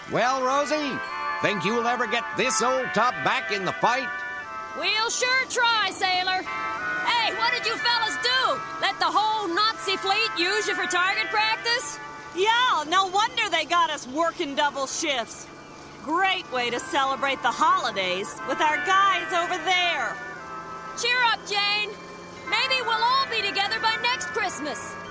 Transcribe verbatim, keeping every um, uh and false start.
Well, Rosie, think you'll ever get this old top back in the fight? We'll sure try, sailor. Hey, what did you fellas do? Let the whole Nazi fleet use you for target practice? Yeah, no wonder they got us working double shifts. Great way to celebrate the holidays with our guys over there. Cheer up, Jane. Maybe we'll all be together by next Christmas.